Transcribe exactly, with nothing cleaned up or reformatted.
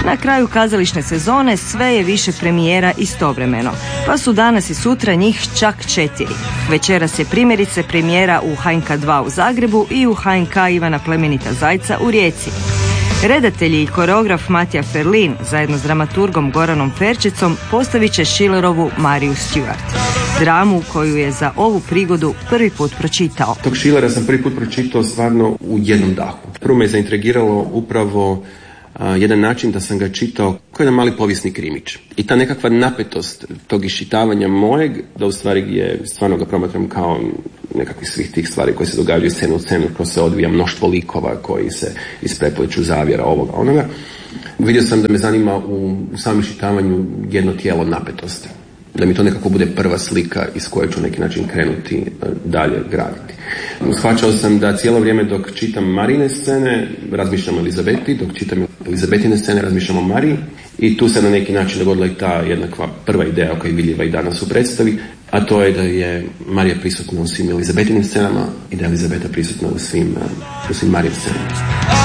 Na kraju kazališne sezone sve je više premijera istovremeno, pa su danas i sutra njih čak četiri. Večeras je primjerice premijera u H N K dva u Zagrebu i u H N K Ivana Plemenita Zajca u Rijeci. Redatelji i koreograf Matija Ferlin zajedno s dramaturgom Goranom Ferčicom postavit će Schillerovu Mariju Stuart, dramu koju je za ovu prigodu prvi put pročitao. Tog Schillera sam prvi put pročitao stvarno u jednom dahu. Prvo me je zaintrigiralo upravo a, jedan način da sam ga čitao kao jedan mali povijesni krimić. I ta nekakva napetost tog iščitavanja mojeg, da u stvari je stvarno ga promatram kao nekakvih svih tih stvari koje se događaju scenu u scenu, ko se odvija mnoštvo likova koji se isprepliču zavjera ovoga onoga. Vidio sam da me zanima u, u samom iščitavanju jedno tijelo napetosti. Da mi to nekako bude prva slika iz koje ću neki način krenuti dalje graditi. Shvaćao sam da cijelo vrijeme dok čitam Marine scene, razmišljam o Elizabeti, dok čitam Elizabetine scene, razmišljam o Mariji. I tu se na neki način dogodila i ta jednakva prva ideja koja je vidljiva i danas u predstavi, a to je da je Marija prisutna u svim Elizabetinim scenama i da je Elizabeta prisutna u svim, u svim Marijim scenama.